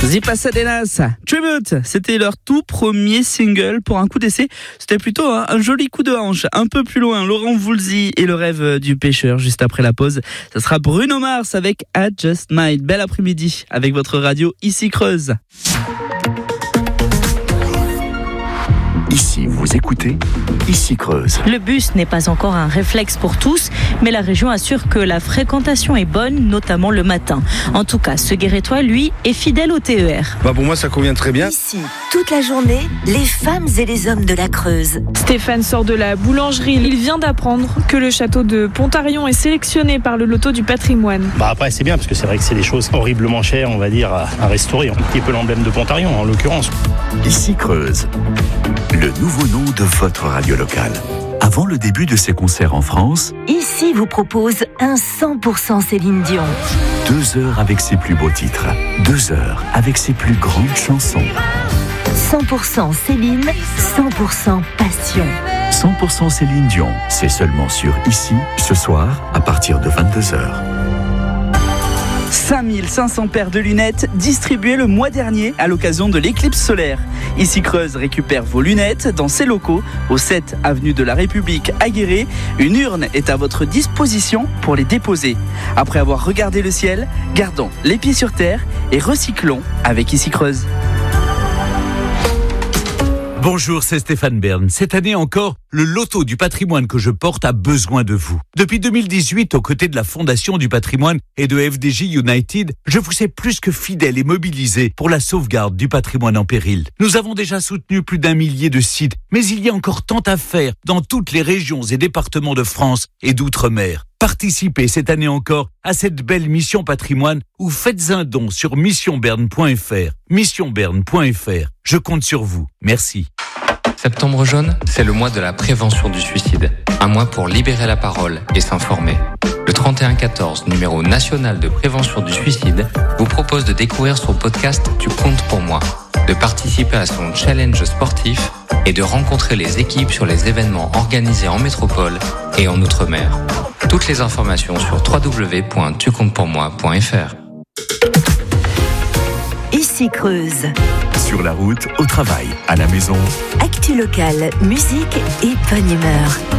The Pasadenas, Tribute, c'était leur tout premier single pour un coup d'essai. C'était plutôt un joli coup de hanche. Un peu plus loin, Laurent Voulzy et le rêve du pêcheur. Juste après la pause, ça sera Bruno Mars avec I Just Might. Bel après-midi avec votre radio Ici Creuse. Ici, vous écoutez Ici Creuse. Le bus n'est pas encore un réflexe pour tous, mais la région assure que la fréquentation est bonne, notamment le matin. En tout cas, ce Guérétois, lui, est fidèle au TER. Pour moi, ça convient très bien. Ici, toute la journée, les femmes et les hommes de la Creuse. Stéphane sort de la boulangerie. Il vient d'apprendre que le château de Pontarion est sélectionné par le loto du patrimoine. Après, c'est bien, parce que c'est vrai que c'est des choses horriblement chères, on va dire, à restaurer. Un petit peu l'emblème de Pontarion, en l'occurrence. Ici Creuse, le nouveau nom de votre radio locale. Avant le début de ses concerts en France, Ici vous propose un 100% Céline Dion. 2 heures avec ses plus beaux titres, 2 heures avec ses plus grandes chansons. 100% Céline, 100% passion. 100% Céline Dion, c'est seulement sur Ici, ce soir, à partir de 22h. 5500 paires de lunettes distribuées le mois dernier à l'occasion de l'éclipse solaire. Ici Creuse récupère vos lunettes dans ses locaux au 7 avenue de la République à Guéret. Une urne est à votre disposition pour les déposer. Après avoir regardé le ciel, gardons les pieds sur terre et recyclons avec Ici Creuse. Bonjour, c'est Stéphane Bern. Cette année encore, le loto du patrimoine que je porte a besoin de vous. Depuis 2018, aux côtés de la Fondation du patrimoine et de FDJ United, je vous sais plus que fidèle et mobilisé pour la sauvegarde du patrimoine en péril. Nous avons déjà soutenu plus d'1 millier de sites, mais il y a encore tant à faire dans toutes les régions et départements de France et d'outre-mer. Participez cette année encore à cette belle mission patrimoine ou faites un don sur missionberne.fr. Missionberne.fr. Je compte sur vous. Merci. Septembre jaune, c'est le mois de la prévention du suicide. Un mois pour libérer la parole et s'informer. Le 3114, numéro national de prévention du suicide, vous propose de découvrir son podcast Tu comptes pour moi, de participer à son challenge sportif et de rencontrer les équipes sur les événements organisés en métropole et en outre-mer. Toutes les informations sur www.tucomptepourmoi.fr. Ici Creuse. Sur la route, au travail, à la maison. Actu locale, musique et bonne humeur.